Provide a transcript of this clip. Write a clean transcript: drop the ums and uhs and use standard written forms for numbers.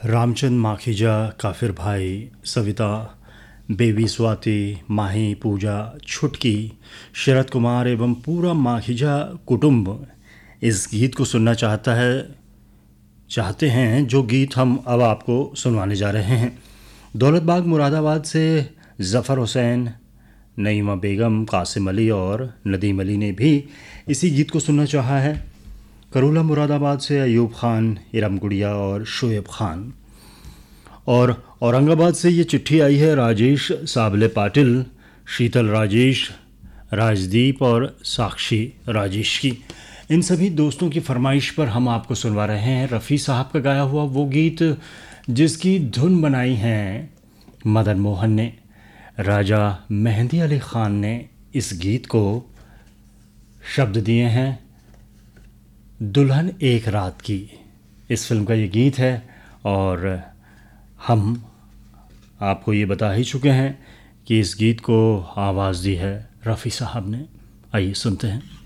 रामचंद माखीजा, काफिर भाई, सविता, बेबी स्वाति, माही, पूजा, छुटकी, शरद कुमार एवं पूरा माखीजा कुटुंब इस गीत को सुनना चाहते हैं जो गीत हम अब आपको सुनवाने जा रहे हैं। दौलतबाग मुरादाबाद से ज़फ़र हुसैन, नईमा बेगम, कासिम अली और नदीम अली ने भी इसी गीत को सुनना चाहा है। करूला मुरादाबाद से अयूब ख़ान, इरम गुड़िया और शोएब ख़ान। और औरंगाबाद से ये चिट्ठी आई है राजेश साबले पाटिल, शीतल राजेश, राजदीप और साक्षी राजेश की। इन सभी दोस्तों की फरमाइश पर हम आपको सुनवा रहे हैं रफ़ी साहब का गाया हुआ वो गीत जिसकी धुन बनाई है मदन मोहन ने। राजा मेहंदी अली ख़ान ने इस गीत को शब्द दिए हैं दुल्हन एक रात की। इस फिल्म का ये गीत है और हम आपको ये बता ही चुके हैं कि इस गीत को आवाज़ दी है रफ़ी साहब ने। आइए सुनते हैं।